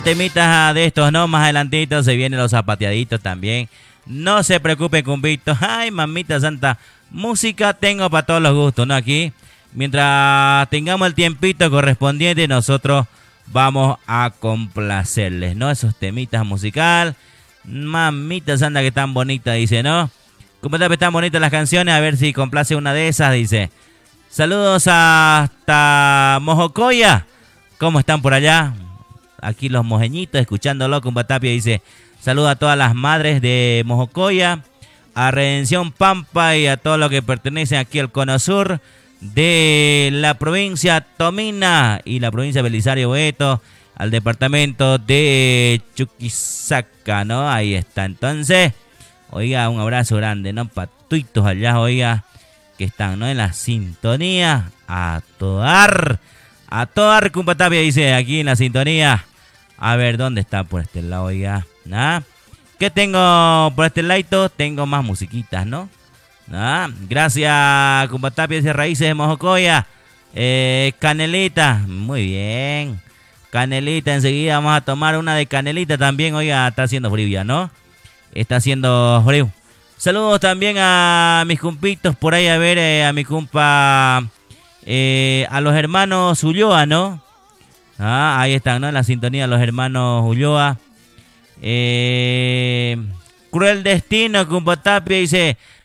Temitas de estos, ¿no? Más adelantito se vienen los zapateaditos también. No se preocupe, cumbito. Ay, mamita santa. Música tengo para todos los gustos, ¿no? Aquí, mientras tengamos el tiempito correspondiente, nosotros vamos a complacerles, ¿no? Esos temitas musical. Mamita santa, que tan bonita, dice, ¿no? Como tan bonitas las canciones, a ver si complace una de esas, dice. Saludos hasta Mojocoya. ¿Cómo están por allá? Aquí los mojeñitos, escuchándolo con Batapia, dice. Saludos a todas las madres de Mojocoya, a Redención Pampa y a todo lo que pertenece aquí al cono sur de la provincia Tomina y la provincia Belisario Boeto, al departamento de Chuquisaca, ¿no? Ahí está. Entonces, oiga, un abrazo grande, ¿no? Patuitos allá, oiga, que están, ¿no? En la sintonía, a toda Cumpatapia, dice, aquí en la sintonía. A ver, ¿dónde está por este lado, oiga? ¿Ah? ¿Qué tengo por este lado? Tengo más musiquitas, ¿no? ¿Ah? Gracias, Cumpatapia, dice Raíces de Mojocoya. Canelita, muy bien. Canelita, enseguida vamos a tomar una de canelita también, oiga, está haciendo frío ya, ¿no? Está haciendo frío. Saludos también a mis cumpitos por ahí, a ver, a mi cumpa, a los hermanos Ulloa, ¿no? Ah, ahí están, ¿no? En la sintonía los hermanos Ulloa. Cruel destino, Cumpa Tapia, dice,